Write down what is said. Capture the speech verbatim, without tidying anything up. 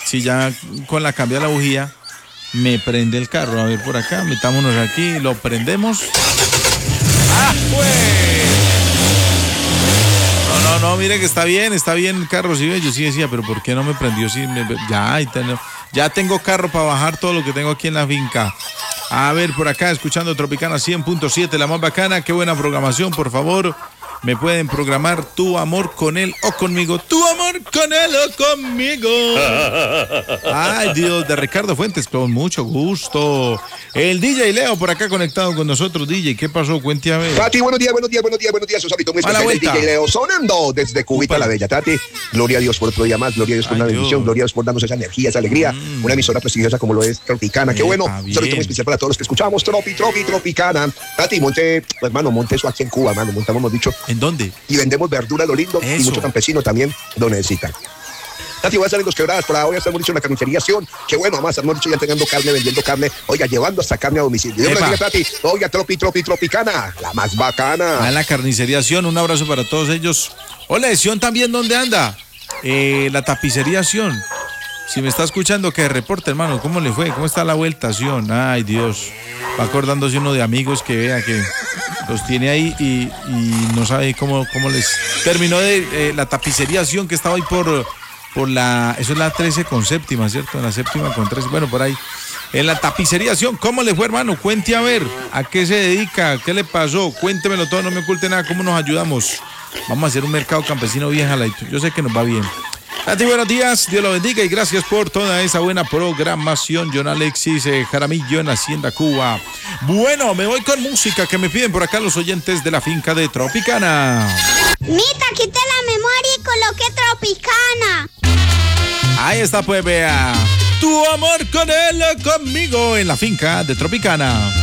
si ya con la cambia la bujía, me prende el carro. A ver por acá, metámonos aquí, lo prendemos. ¡Ah, pues! No, no, no, mire que está bien, está bien el carro, sí, yo sí decía, pero ¿por qué no me prendió? Sí, me, ya, ya tengo carro para bajar todo lo que tengo aquí en la finca. A ver, por acá, escuchando Tropicana cien punto siete, la más bacana, qué buena programación, por favor. Me pueden programar Tu Amor con Él o Conmigo. Tu Amor con Él o Conmigo. Ay, Dios, de Ricardo Fuentes, con mucho gusto. El D J Leo por acá conectado con nosotros. D J, ¿qué pasó? Cuente a ver. Tati, buenos días, buenos días, buenos días, buenos días. Susabito, muy especial, el D J Leo sonando desde Cubita Upa. La Bella. Tati, gloria a Dios por otro día más, gloria a Dios por Ay, una bendición, Dios. Gloria a Dios por darnos esa energía, esa alegría. Mm. Una emisora prestigiosa como lo es Tropicana. Qué bueno, un saludo muy especial para todos los que escuchamos Tropi, Tropi, Tropicana. Tati, monte, hermano, monte eso aquí en Cuba, hermano, montamos, hemos dicho. ¿En dónde? Y vendemos verdura lo lindo eso. Y mucho campesino también lo necesitan. Tati, voy a salir los quebradas para hoy, estamos dicho en la carnicería Sion. Qué bueno, además, estamos dicho ya teniendo carne, vendiendo carne, oiga, llevando hasta carne a domicilio. Dios bendiga, Tati, oiga, Tropi, Tropi, Tropicana, la más bacana. A la carnicería Sion, un abrazo para todos ellos. Hola, Sion también, ¿dónde anda? Eh, la tapicería Sion. Si me está escuchando, que reporte, hermano, ¿cómo le fue? ¿Cómo está la vuelta, Sion? Ay, Dios, va acordándose uno de amigos que vea que los tiene ahí y, y no sabe cómo, cómo les terminó de eh, la tapicería Sion, que estaba ahí por, por la, eso es la trece con séptima, ¿cierto? En la séptima con trece, bueno, por ahí. En la tapicería Sion, ¿cómo le fue, hermano? Cuente a ver, ¿a qué se dedica? ¿Qué le pasó? Cuéntemelo todo, no me oculte nada, ¿cómo nos ayudamos? Vamos a hacer un mercado campesino bien jaladito, yo sé que nos va bien. Tati, buenos días, Dios lo bendiga y gracias por toda esa buena programación. John Alexis eh, Jaramillo en Hacienda Cuba. Bueno, me voy con música que me piden por acá los oyentes de la finca de Tropicana. Mita, quité la memoria y coloqué Tropicana. Ahí está, pues, vea. Tu amor con él, conmigo en la finca de Tropicana.